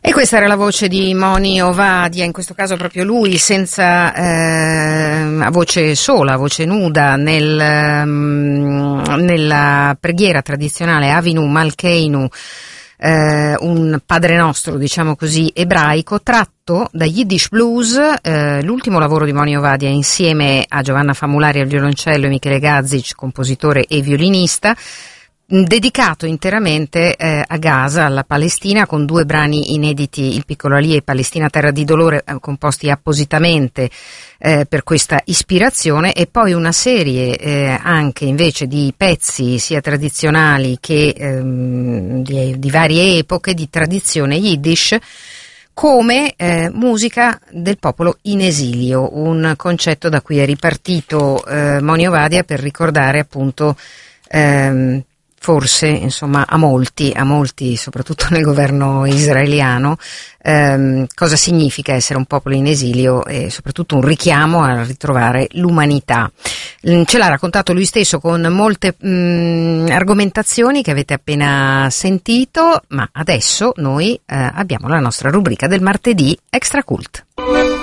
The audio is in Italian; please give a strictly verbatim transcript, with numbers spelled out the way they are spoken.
E questa era la voce di Moni Ovadia, in questo caso proprio lui, senza eh, a voce sola, a voce nuda, nel, um, nella preghiera tradizionale Avinu Malkeinu, eh, un Padre Nostro, diciamo così, ebraico, tratto da Yiddish Blues, eh, l'ultimo lavoro di Moni Ovadia insieme a Giovanna Famulari al violoncello e Michele Gazzic, compositore e violinista, dedicato interamente eh, a Gaza, alla Palestina, con due brani inediti, Il piccolo Ali e Palestina terra di dolore, eh, composti appositamente eh, per questa ispirazione, e poi una serie eh, anche invece di pezzi sia tradizionali che ehm, di, di varie epoche di tradizione yiddish, come eh, musica del popolo in esilio, un concetto da cui è ripartito eh, Moni Ovadia per ricordare appunto ehm, forse, insomma, a molti, a molti, soprattutto nel governo israeliano, ehm, cosa significa essere un popolo in esilio e soprattutto un richiamo a ritrovare l'umanità. Ce l'ha raccontato lui stesso con molte mh, argomentazioni che avete appena sentito, ma adesso noi eh, abbiamo la nostra rubrica del martedì Extra Cult.